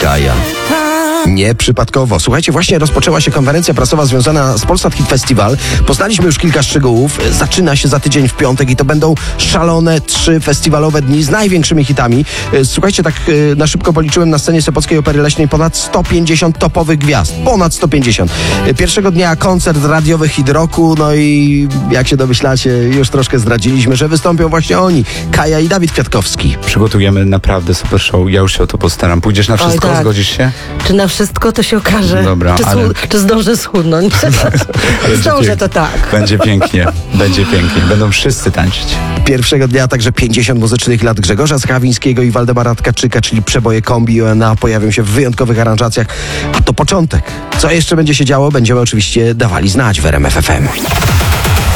Kaja. Nieprzypadkowo. Słuchajcie, właśnie rozpoczęła się konferencja prasowa związana z Polsat Hit Festival. Poznaliśmy już kilka szczegółów. Zaczyna się za tydzień w piątek i to będą szalone 3 festiwalowe dni z największymi hitami. Słuchajcie, tak na szybko policzyłem, na scenie Sopockiej Opery Leśnej ponad 150 topowych gwiazd. Ponad 150. Pierwszego dnia koncert radiowy hit roku, no i jak się domyślacie, już troszkę zdradziliśmy, że wystąpią właśnie oni. Kaja i Dawid Kwiatkowski. Przygotujemy naprawdę super show. Ja już się o to postaram. Pójdziesz na wszystko? tak. Zgodzisz się? Czy na wszystko to się okaże? Dobra, czy zdążę schudnąć? Zdążę, to tak. Będzie pięknie. Będzie pięknie. Będą wszyscy tańczyć. Pierwszego dnia także 50 muzycznych lat Grzegorza Skawińskiego i Waldemara Tkaczyka, czyli przeboje kombi i ONA pojawią się w wyjątkowych aranżacjach. A to początek. Co jeszcze będzie się działo, będziemy oczywiście dawali znać w RMF FM.